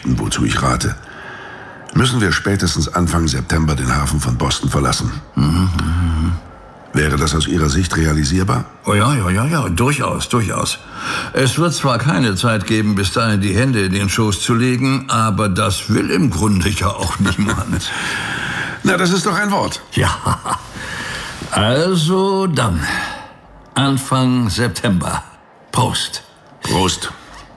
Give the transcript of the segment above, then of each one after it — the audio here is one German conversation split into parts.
möchten, wozu ich rate, müssen wir spätestens Anfang September den Hafen von Boston verlassen. Wäre das aus Ihrer Sicht realisierbar? Oh ja, durchaus. Es wird zwar keine Zeit geben, bis dahin die Hände in den Schoß zu legen, aber das will im Grunde ja auch niemand. Na, das ist doch ein Wort. Ja, also dann, Anfang September. Prost. Prost.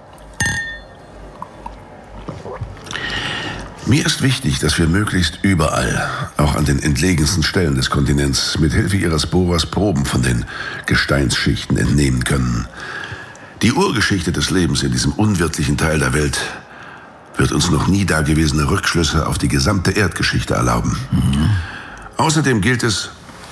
Mir ist wichtig, dass wir möglichst überall, auch an den entlegensten Stellen des Kontinents, mit Hilfe Ihres Bohrers Proben von den Gesteinsschichten entnehmen können. Die Urgeschichte des Lebens in diesem unwirtlichen Teil der Welt wird uns noch nie dagewesene Rückschlüsse auf die gesamte Erdgeschichte erlauben. Außerdem gilt es,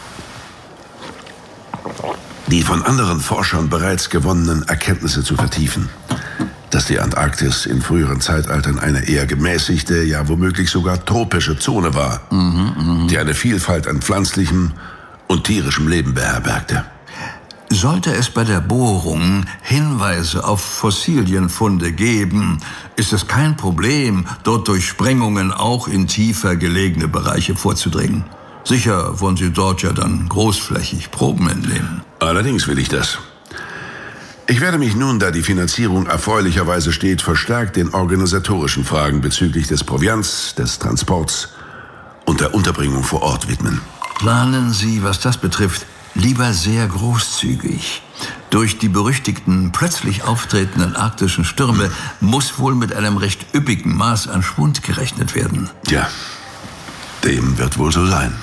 die von anderen Forschern bereits gewonnenen Erkenntnisse zu vertiefen. Dass die Antarktis in früheren Zeitaltern eine eher gemäßigte, ja womöglich sogar tropische Zone war, die eine Vielfalt an pflanzlichem und tierischem Leben beherbergte. Sollte es bei der Bohrung Hinweise auf Fossilienfunde geben, ist es kein Problem, dort durch Sprengungen auch in tiefer gelegene Bereiche vorzudringen. Sicher wollen Sie dort ja dann großflächig Proben entnehmen. Allerdings will ich das. Ich werde mich nun, da die Finanzierung erfreulicherweise steht, verstärkt den organisatorischen Fragen bezüglich des Proviants, des Transports und der Unterbringung vor Ort widmen. Planen Sie, was das betrifft, lieber sehr großzügig. Durch die berüchtigten, plötzlich auftretenden arktischen Stürme muss wohl mit einem recht üppigen Maß an Schwund gerechnet werden. Ja, dem wird wohl so sein.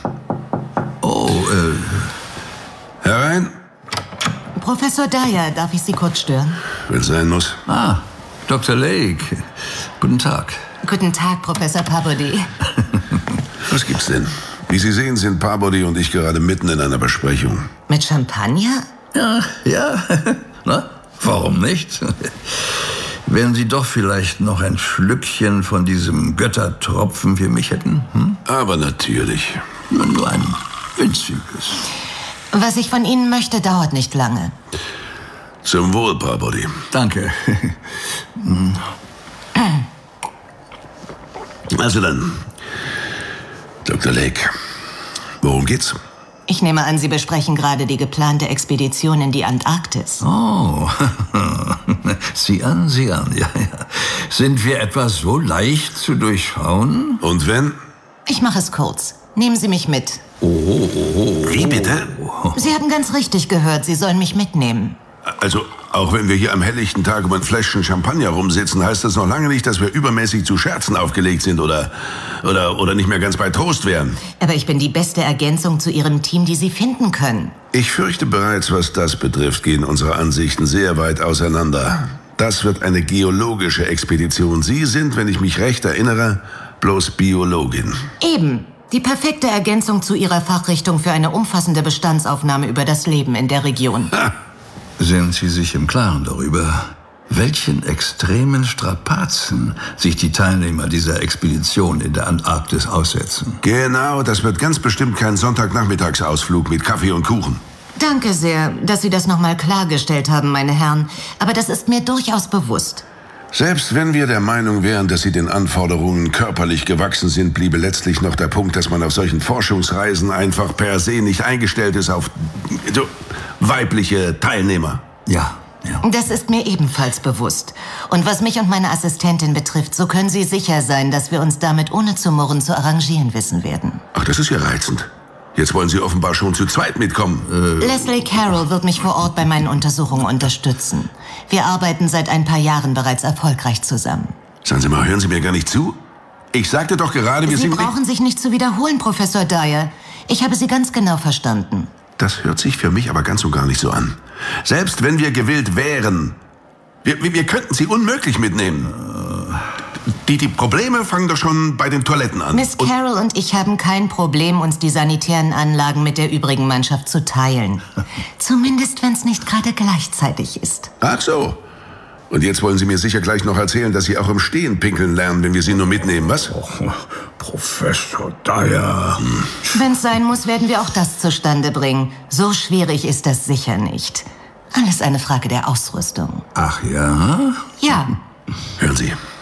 Herein. Professor Dyer, darf ich Sie kurz stören? Wenn es sein muss. Dr. Lake. Guten Tag. Guten Tag, Professor Pabodie. Was gibt's denn? Wie Sie sehen, sind Pabodie und ich gerade mitten in einer Besprechung. Mit Champagner? Ja. Na, warum nicht? Wenn Sie doch vielleicht noch ein Schlückchen von diesem Göttertropfen für mich hätten? Aber natürlich. Nur ein winziges. Was ich von Ihnen möchte, dauert nicht lange. Zum Wohl, Pabodie. Danke. Also dann, Dr. Lake, worum geht's? Ich nehme an, Sie besprechen gerade die geplante Expedition in die Antarktis. Oh, sieh an, ja. Sind wir etwa so leicht zu durchschauen? Und wenn? Ich mache es kurz. Nehmen Sie mich mit. Wie bitte? Sie haben ganz richtig gehört, Sie sollen mich mitnehmen. Also, auch wenn wir hier am helllichten Tag um ein Fläschchen Champagner rumsitzen, heißt das noch lange nicht, dass wir übermäßig zu Scherzen aufgelegt sind oder nicht mehr ganz bei Trost wären. Aber ich bin die beste Ergänzung zu Ihrem Team, die Sie finden können. Ich fürchte bereits, was das betrifft, gehen unsere Ansichten sehr weit auseinander. Das wird eine geologische Expedition. Sie sind, wenn ich mich recht erinnere, bloß Biologin. Eben. Die perfekte Ergänzung zu Ihrer Fachrichtung für eine umfassende Bestandsaufnahme über das Leben in der Region. Sind Sie sich im Klaren darüber, welchen extremen Strapazen sich die Teilnehmer dieser Expedition in der Antarktis aussetzen? Genau, das wird ganz bestimmt kein Sonntagnachmittagsausflug mit Kaffee und Kuchen. Danke sehr, dass Sie das nochmal klargestellt haben, meine Herren. Aber das ist mir durchaus bewusst. Selbst wenn wir der Meinung wären, dass sie den Anforderungen körperlich gewachsen sind, bliebe letztlich noch der Punkt, dass man auf solchen Forschungsreisen einfach per se nicht eingestellt ist auf so weibliche Teilnehmer. Ja. Das ist mir ebenfalls bewusst. Und was mich und meine Assistentin betrifft, so können Sie sicher sein, dass wir uns damit ohne zu murren zu arrangieren wissen werden. Ach, das ist ja reizend. Jetzt wollen Sie offenbar schon zu zweit mitkommen. Leslie Carroll wird mich vor Ort bei meinen Untersuchungen unterstützen. Wir arbeiten seit ein paar Jahren bereits erfolgreich zusammen. Sagen Sie mal, hören Sie mir gar nicht zu? Ich sagte doch gerade, wir Sie sind... brauchen sich nicht zu wiederholen, Professor Dyer. Ich habe Sie ganz genau verstanden. Das hört sich für mich aber ganz und gar nicht so an. Selbst wenn wir gewillt wären, wir könnten Sie unmöglich mitnehmen. Die Probleme fangen doch schon bei den Toiletten an. Miss Carroll und ich haben kein Problem, uns die sanitären Anlagen mit der übrigen Mannschaft zu teilen. Zumindest, wenn es nicht gerade gleichzeitig ist. Ach so. Und jetzt wollen Sie mir sicher gleich noch erzählen, dass Sie auch im Stehen pinkeln lernen, wenn wir Sie nur mitnehmen, was? Oh, Professor Dyer. Wenn es sein muss, werden wir auch das zustande bringen. So schwierig ist das sicher nicht. Alles eine Frage der Ausrüstung. Ach ja? Ja. Hören Sie.